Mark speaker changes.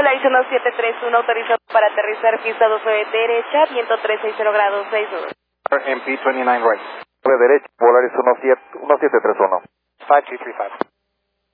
Speaker 1: Volaris 1731 autorizado para aterrizar pista 12 derecha, viento 360 grados 62.
Speaker 2: MP 29 right.
Speaker 3: De derecha, Volaris 1731.
Speaker 2: Dispatch